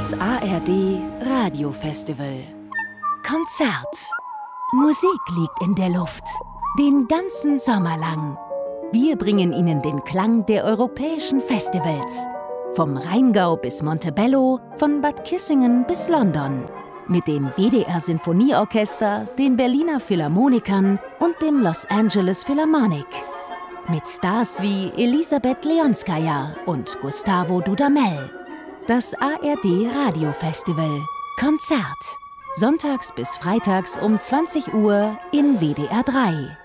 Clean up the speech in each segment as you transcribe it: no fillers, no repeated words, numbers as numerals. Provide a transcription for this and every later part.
Das ARD Radiofestival. Konzert. Musik liegt in der Luft. Den ganzen Sommer lang. Wir bringen Ihnen den Klang der europäischen Festivals. Vom Rheingau bis Montebello, von Bad Kissingen bis London. Mit dem WDR Sinfonieorchester, den Berliner Philharmonikern und dem Los Angeles Philharmonic. Mit Stars wie Elisabeth Leonskaya und Gustavo Dudamel. Das ARD Radiofestival. Konzert. Sonntags bis freitags um 20 Uhr in WDR 3.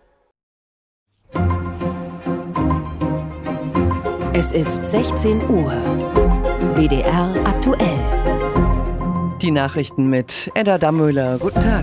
Es ist 16 Uhr. WDR aktuell. Die Nachrichten mit Edda Dammöhler. Guten Tag.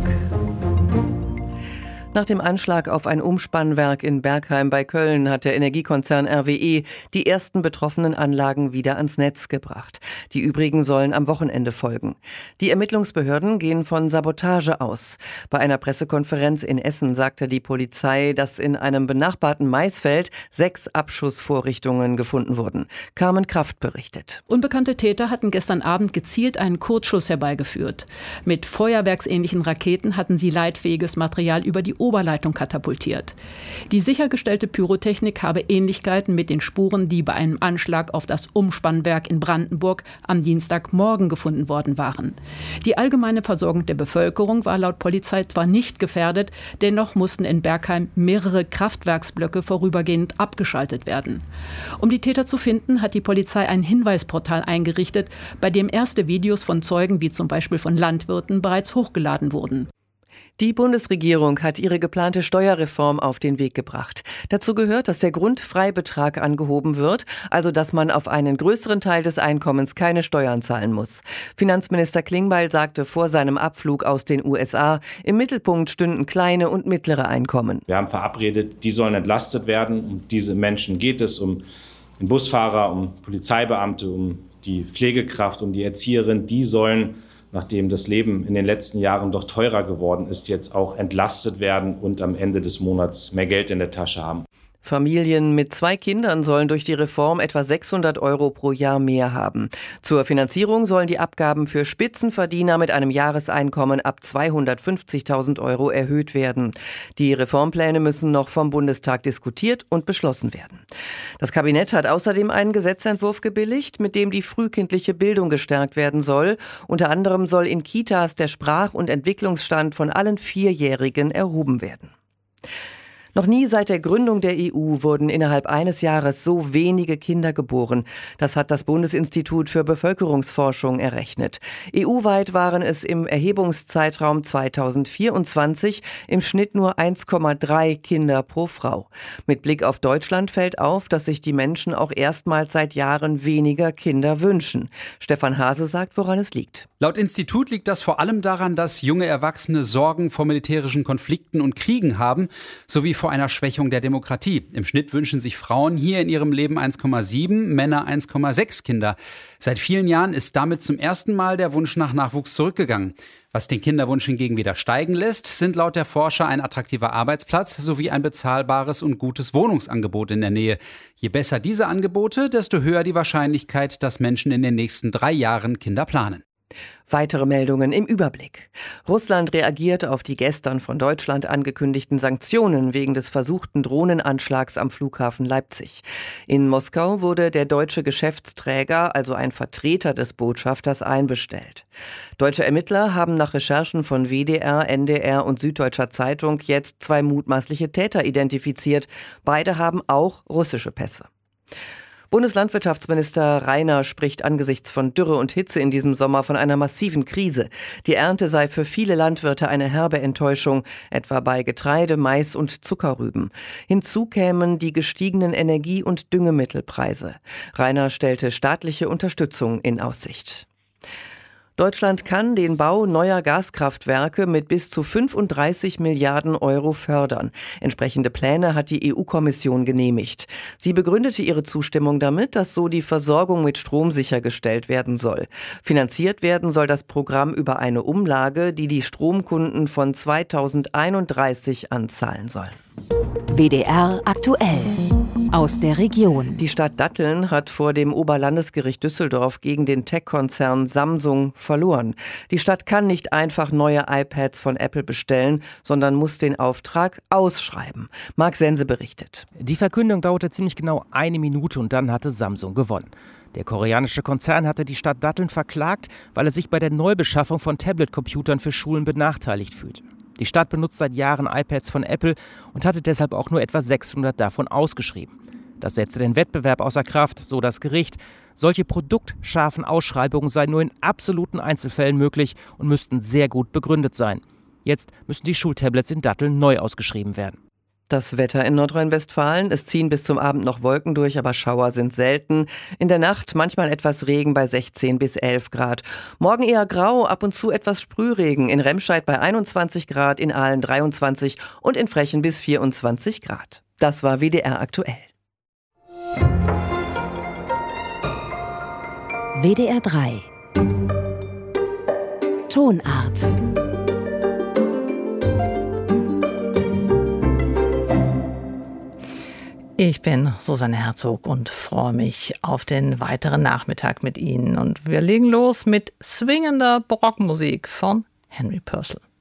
Nach dem Anschlag auf ein Umspannwerk in Bergheim bei Köln hat der Energiekonzern RWE die ersten betroffenen Anlagen wieder ans Netz gebracht. Die übrigen sollen am Wochenende folgen. Die Ermittlungsbehörden gehen von Sabotage aus. Bei einer Pressekonferenz in Essen sagte die Polizei, dass in einem benachbarten Maisfeld 6 Abschussvorrichtungen gefunden wurden. Carmen Kraft berichtet. Unbekannte Täter hatten gestern Abend gezielt einen Kurzschuss herbeigeführt. Mit feuerwerksähnlichen Raketen hatten sie leitfähiges Material über die Oberleitung katapultiert. Die sichergestellte Pyrotechnik habe Ähnlichkeiten mit den Spuren, die bei einem Anschlag auf das Umspannwerk in Brandenburg am Dienstagmorgen gefunden worden waren. Die allgemeine Versorgung der Bevölkerung war laut Polizei zwar nicht gefährdet, dennoch mussten in Bergheim mehrere Kraftwerksblöcke vorübergehend abgeschaltet werden. Um die Täter zu finden, hat die Polizei ein Hinweisportal eingerichtet, bei dem erste Videos von Zeugen, wie zum Beispiel von Landwirten, bereits hochgeladen wurden. Die Bundesregierung hat ihre geplante Steuerreform auf den Weg gebracht. Dazu gehört, dass der Grundfreibetrag angehoben wird, also dass man auf einen größeren Teil des Einkommens keine Steuern zahlen muss. Finanzminister Klingbeil sagte vor seinem Abflug aus den USA, im Mittelpunkt stünden kleine und mittlere Einkommen. Wir haben verabredet, die sollen entlastet werden. Um diese Menschen geht es, um den Busfahrer, um Polizeibeamte, um die Pflegekraft, um die Erzieherin. Die sollen, nachdem das Leben in den letzten Jahren doch teurer geworden ist, jetzt auch entlastet werden und am Ende des Monats mehr Geld in der Tasche haben. Familien mit 2 Kindern sollen durch die Reform etwa 600 € pro Jahr mehr haben. Zur Finanzierung sollen die Abgaben für Spitzenverdiener mit einem Jahreseinkommen ab 250.000 € erhöht werden. Die Reformpläne müssen noch vom Bundestag diskutiert und beschlossen werden. Das Kabinett hat außerdem einen Gesetzentwurf gebilligt, mit dem die frühkindliche Bildung gestärkt werden soll. Unter anderem soll in Kitas der Sprach- und Entwicklungsstand von allen 4-Jährigen erhoben werden. Noch nie seit der Gründung der EU wurden innerhalb eines Jahres so wenige Kinder geboren. Das hat das Bundesinstitut für Bevölkerungsforschung errechnet. EU-weit waren es im Erhebungszeitraum 2024 im Schnitt nur 1,3 Kinder pro Frau. Mit Blick auf Deutschland fällt auf, dass sich die Menschen auch erstmals seit Jahren weniger Kinder wünschen. Stefan Hase sagt, woran es liegt. Laut Institut liegt das vor allem daran, dass junge Erwachsene Sorgen vor militärischen Konflikten und Kriegen haben, sowie vor einer Schwächung der Demokratie. Im Schnitt wünschen sich Frauen hier in ihrem Leben 1,7, Männer 1,6 Kinder. Seit vielen Jahren ist damit zum ersten Mal der Wunsch nach Nachwuchs zurückgegangen. Was den Kinderwunsch hingegen wieder steigen lässt, sind laut der Forscher ein attraktiver Arbeitsplatz sowie ein bezahlbares und gutes Wohnungsangebot in der Nähe. Je besser diese Angebote, desto höher die Wahrscheinlichkeit, dass Menschen in den nächsten 3 Jahren Kinder planen. Weitere Meldungen im Überblick. Russland reagiert auf die gestern von Deutschland angekündigten Sanktionen wegen des versuchten Drohnenanschlags am Flughafen Leipzig. In Moskau wurde der deutsche Geschäftsträger, also ein Vertreter des Botschafters, einbestellt. Deutsche Ermittler haben nach Recherchen von WDR, NDR und Süddeutscher Zeitung jetzt 2 mutmaßliche Täter identifiziert. Beide haben auch russische Pässe. Bundeslandwirtschaftsminister Rainer spricht angesichts von Dürre und Hitze in diesem Sommer von einer massiven Krise. Die Ernte sei für viele Landwirte eine herbe Enttäuschung, etwa bei Getreide, Mais und Zuckerrüben. Hinzu kämen die gestiegenen Energie- und Düngemittelpreise. Rainer stellte staatliche Unterstützung in Aussicht. Deutschland kann den Bau neuer Gaskraftwerke mit bis zu 35 Milliarden € fördern. Entsprechende Pläne hat die EU-Kommission genehmigt. Sie begründete ihre Zustimmung damit, dass so die Versorgung mit Strom sichergestellt werden soll. Finanziert werden soll das Programm über eine Umlage, die die Stromkunden von 2031 anzahlen sollen. WDR aktuell. aus der Region. Die Stadt Datteln hat vor dem Oberlandesgericht Düsseldorf gegen den Tech-Konzern Samsung verloren. Die Stadt kann nicht einfach neue iPads von Apple bestellen, sondern muss den Auftrag ausschreiben. Marc Sense berichtet. Die Verkündung dauerte ziemlich genau 1 Minute und dann hatte Samsung gewonnen. Der koreanische Konzern hatte die Stadt Datteln verklagt, weil er sich bei der Neubeschaffung von Tablet-Computern für Schulen benachteiligt fühlte. Die Stadt benutzt seit Jahren iPads von Apple und hatte deshalb auch nur etwa 600 davon ausgeschrieben. Das setzte den Wettbewerb außer Kraft, so das Gericht. Solche produktscharfen Ausschreibungen seien nur in absoluten Einzelfällen möglich und müssten sehr gut begründet sein. Jetzt müssen die Schultablets in Datteln neu ausgeschrieben werden. Das Wetter in Nordrhein-Westfalen. Es ziehen bis zum Abend noch Wolken durch, aber Schauer sind selten. In der Nacht manchmal etwas Regen bei 16 bis 11 Grad. Morgen eher grau, ab und zu etwas Sprühregen. In Remscheid bei 21 Grad, in Aalen 23 und in Frechen bis 24 Grad. Das war WDR aktuell. WDR 3 Tonart. Ich bin Susanne Herzog und freue mich auf den weiteren Nachmittag mit Ihnen. Und wir legen los mit swingender Barockmusik von Henry Purcell.